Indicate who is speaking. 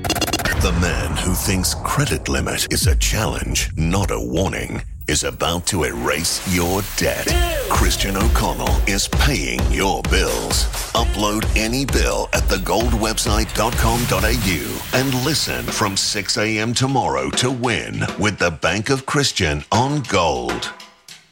Speaker 1: The man who thinks credit limit is a challenge, not a warning, is about to erase your debt. Christian O'Connell is paying your bills. Upload any bill at thegoldwebsite.com.au and listen from 6 a.m. tomorrow to win with the Bank of Christian on Gold.